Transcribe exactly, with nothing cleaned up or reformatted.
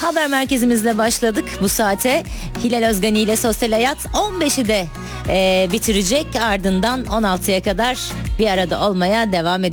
haber merkezimizle başladık bu saate. Hilal Özgani ile Sosyal Hayat on beşi de e, bitirecek, ardından on altıya kadar bir arada olmaya devam edecek.